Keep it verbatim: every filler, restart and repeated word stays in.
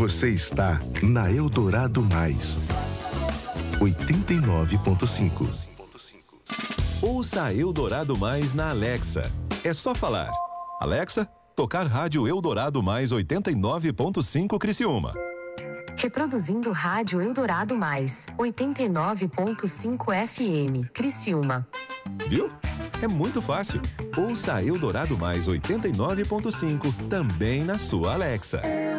Você está na Eldorado Mais, oitenta e nove ponto cinco. Ouça a Eldorado Mais na Alexa. É só falar: Alexa, tocar rádio Eldorado Mais oitenta e nove ponto cinco Criciúma. Reproduzindo rádio Eldorado Mais, oitenta e nove ponto cinco F M, Criciúma. Viu? É muito fácil. Ouça a Eldorado Mais oitenta e nove ponto cinco também na sua Alexa.